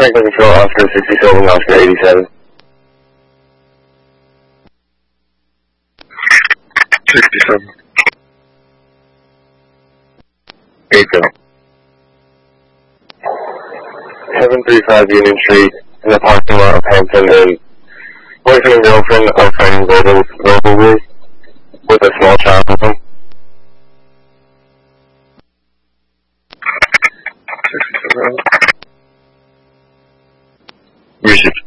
Franklin Control, Oscar 67, Oscar 87. 67. 80. 735 Union Street, in the parking lot of Hampton, and boyfriend and girlfriend are fighting verbally with a small child with them. 67. Music.